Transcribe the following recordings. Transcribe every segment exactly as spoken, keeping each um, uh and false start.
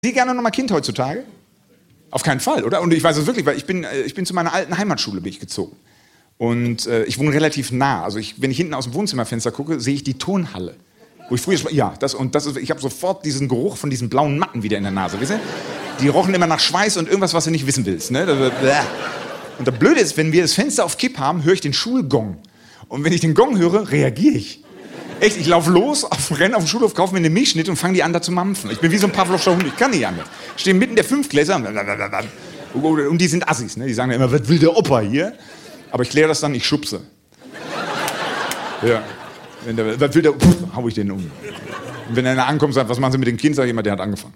Sie gerne noch mal Kind heutzutage? Auf keinen Fall, oder? Und ich weiß es wirklich, weil ich bin, ich bin zu meiner alten Heimatschule bin ich gezogen. Und äh, ich wohne relativ nah. Also ich, wenn ich hinten aus dem Wohnzimmerfenster gucke, sehe ich die Turnhalle. Wo ich früher, ja, das und das ist, ich habe sofort diesen Geruch von diesen blauen Matten wieder in der Nase, wisst ihr? Die rochen immer nach Schweiß und irgendwas, was du nicht wissen willst, ne? Und das Blöde ist, wenn wir das Fenster auf Kipp haben, höre ich den Schulgong. Und wenn ich den Gong höre, reagiere ich. Echt, ich laufe los, auf, renne auf den Schulhof, kaufe mir eine Milchschnitt und fange die an da zu mampfen. Ich bin wie so ein Pavlovscher Hund, ich kann nicht anders. Stehen mitten der Fünftklässler und die sind Assis, ne? Die sagen immer, was will der Opa hier? Aber ich kläre das dann, ich schubse. Ja. Wenn der, was will der, pff, hau ich den um. Und wenn einer ankommt und sagt, was machen Sie mit dem Kind, sage ich immer, der hat angefangen.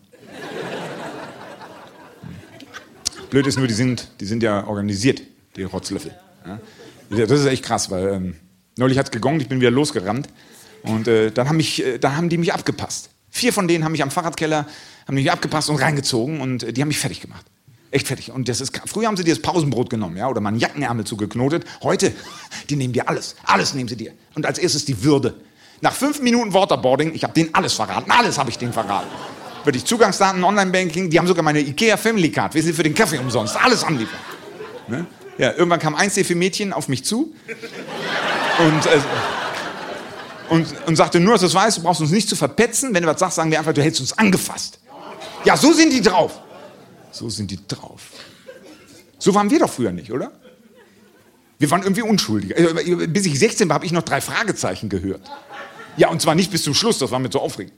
Blöd ist nur, die sind, die sind ja organisiert, die Rotzlöffel. Ja? Das ist echt krass, weil ähm, neulich hat es gegongt, ich bin wieder losgerannt. Und äh, dann, haben mich, äh, dann haben die mich abgepasst. Vier von denen haben mich am Fahrradkeller haben mich abgepasst und reingezogen und äh, die haben mich fertig gemacht. Echt fertig. Und das ist, früher haben sie dir das Pausenbrot genommen, ja, oder mal einen Jackenärmel zugeknotet. Heute, die nehmen dir alles. Alles nehmen sie dir. Und als erstes die Würde. Nach fünf Minuten Waterboarding, ich habe denen alles verraten. Alles habe ich denen verraten. Wirklich Zugangsdaten, Online-Banking, die haben sogar meine Ikea Family Card, wissen Sie, für den Kaffee umsonst. Alles anliefern. Ne? Ja, irgendwann kam eins der vier Mädchen auf mich zu. Und... Äh, Und, und sagte, nur, dass du es weißt, du brauchst uns nicht zu verpetzen. Wenn du was sagst, sagen wir einfach, du hättest uns angefasst. Ja, so sind die drauf. So sind die drauf. So waren wir doch früher nicht, oder? Wir waren irgendwie unschuldig. Bis ich sechzehn war, habe ich noch drei Fragezeichen gehört. Ja, und zwar nicht bis zum Schluss, das war mir so aufregend.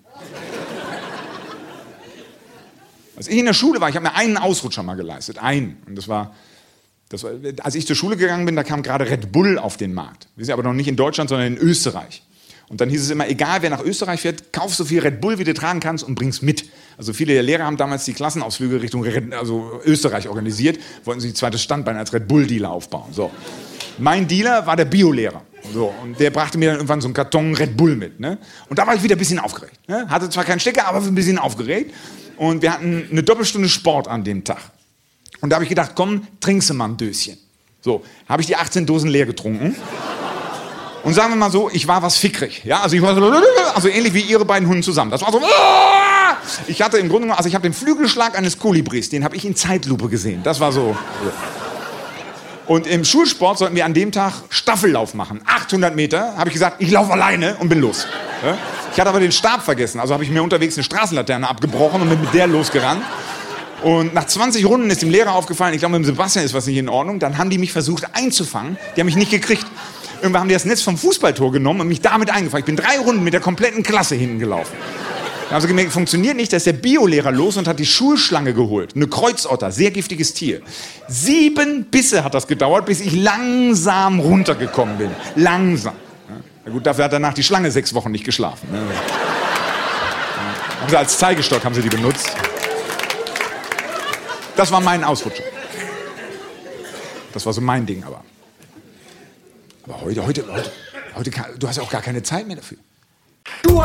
Als ich in der Schule war, ich habe mir einen Ausrutscher mal geleistet. Einen. Und das war... Das war, als ich zur Schule gegangen bin, da kam gerade Red Bull auf den Markt. Wir sind aber noch nicht in Deutschland, sondern in Österreich. Und dann hieß es immer, egal wer nach Österreich fährt, kauf so viel Red Bull, wie du tragen kannst und bring's mit. Also viele der Lehrer haben damals die Klassenausflüge Richtung Red, also Österreich organisiert, wollten sich ein zweites Standbein als Red Bull-Dealer aufbauen. So. Mein Dealer war der Biolehrer. So. Und der brachte mir dann irgendwann so einen Karton Red Bull mit. Ne? Und da war ich wieder ein bisschen aufgeregt. Ne? Hatte zwar keinen Stecker, aber ein bisschen aufgeregt. Und wir hatten eine Doppelstunde Sport an dem Tag. Und da habe ich gedacht, komm, trinkst du mal ein Döschen. So, habe ich die achtzehn Dosen leer getrunken. Und sagen wir mal so, ich war was fickrig. Ja, also ich war so, also ähnlich wie ihre beiden Hunde zusammen. Das war so, ich hatte im Grunde genommen, also ich habe den Flügelschlag eines Kolibris, den habe ich in Zeitlupe gesehen. Das war so. Und im Schulsport sollten wir an dem Tag Staffellauf machen. achthundert Meter, habe ich gesagt, ich laufe alleine und bin los. Ja? Ich hatte aber den Stab vergessen, also habe ich mir unterwegs eine Straßenlaterne abgebrochen und bin mit der losgerannt. Und nach zwanzig Runden ist dem Lehrer aufgefallen, ich glaube, mit dem Sebastian ist was nicht in Ordnung. Dann haben die mich versucht einzufangen. Die haben mich nicht gekriegt. Irgendwann haben die das Netz vom Fußballtor genommen und mich damit eingefangen. Ich bin drei Runden mit der kompletten Klasse hinten gelaufen. Dann haben sie gemerkt, funktioniert nicht. Da ist der Biolehrer los und hat die Schulschlange geholt. Eine Kreuzotter, sehr giftiges Tier. Sieben Bisse hat das gedauert, bis ich langsam runtergekommen bin. Langsam. Na gut, dafür hat danach die Schlange sechs Wochen nicht geschlafen. Haben sie als Zeigestock haben sie die benutzt. Das war mein Ausrutscher. Das war so mein Ding, aber. Aber heute, heute, heute, heute kann, du hast ja auch gar keine Zeit mehr dafür. Du